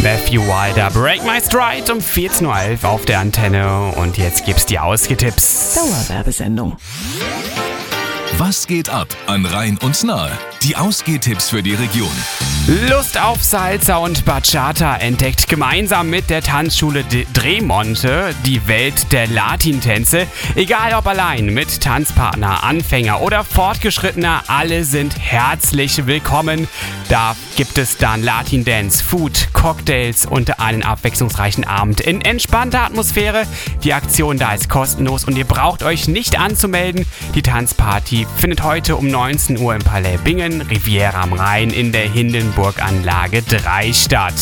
Matthew Wilder, Break My Stride um 14.11 Uhr auf der Antenne. Und jetzt gibt's die Ausgehtipps. Dauerwerbesendung. Was geht ab an Rhein und Nahe? Die Ausgehtipps für die Region. Lust auf Salsa und Bachata entdeckt gemeinsam mit der Tanzschule Drehmonte die Welt der Latintänze. Egal ob allein, mit Tanzpartner, Anfänger oder Fortgeschrittener, alle sind herzlich willkommen. Da gibt es dann Latin-Dance, Food, Cocktails und einen abwechslungsreichen Abend in entspannter Atmosphäre. Die Aktion da ist kostenlos und ihr braucht euch nicht anzumelden. Die Tanzparty findet heute um 19 Uhr im Palais Bingen, Riviera am Rhein in der Hindenburganlage 3 statt.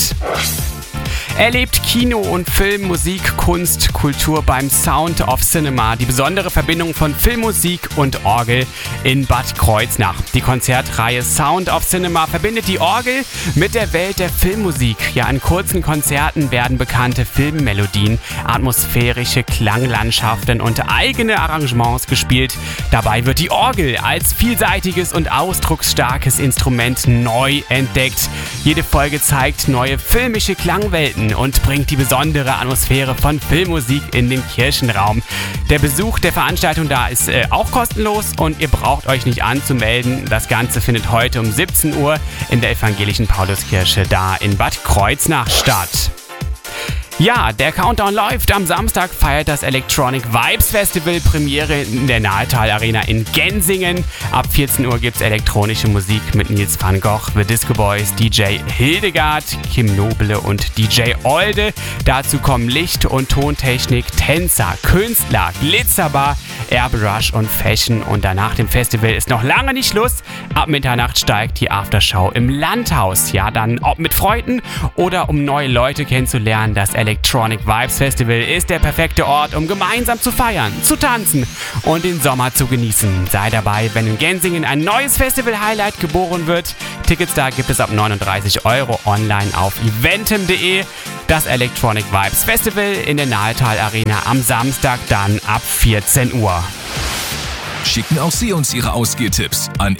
Erlebt Kino und Film, Musik, Kunst, Kultur beim Sound of Cinema. Die besondere Verbindung von Filmmusik und Orgel in Bad Kreuznach. Die Konzertreihe Sound of Cinema verbindet die Orgel mit der Welt der Filmmusik. Ja, in kurzen Konzerten werden bekannte Filmmelodien, atmosphärische Klanglandschaften und eigene Arrangements gespielt. Dabei wird die Orgel als vielseitiges und ausdrucksstarkes Instrument neu entdeckt. Jede Folge zeigt neue filmische Klangwelten und bringt die besondere Atmosphäre von Filmmusik in den Kirchenraum. Der Besuch der Veranstaltung da ist auch kostenlos und ihr braucht euch nicht anzumelden. Das Ganze findet heute um 17 Uhr in der evangelischen Pauluskirche da in Bad Kreuznach statt. Ja, der Countdown läuft. Am Samstag feiert das Electronic Vibes Festival Premiere in der Nahetal Arena in Gensingen. Ab 14 Uhr gibt's elektronische Musik mit Nils van Gogh, The Disco Boys, DJ Hildegard, Kim Noble und DJ Olde. Dazu kommen Licht- und Tontechnik, Tänzer, Künstler, Glitzerbar, Airbrush und Fashion. Und danach dem Festival ist noch lange nicht Schluss. Ab Mitternacht steigt die Aftershow im Landhaus. Ja, dann ob mit Freunden oder um neue Leute kennenzulernen, das Electronic Vibes Festival ist der perfekte Ort, um gemeinsam zu feiern, zu tanzen und den Sommer zu genießen. Sei dabei, wenn in Gensingen ein neues Festival-Highlight geboren wird. Tickets da gibt es ab 39 € online auf eventim.de. Das Electronic Vibes Festival in der Nahetal Arena am Samstag dann ab 14 Uhr. Schicken auch Sie uns Ihre Ausgehtipps an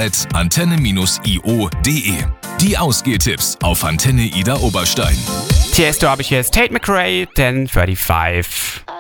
info@antenne-io.de. Die Ausgehtipps auf Antenne Ida Oberstein. Tiesto habe ich jetzt Tate McRae, 10:35.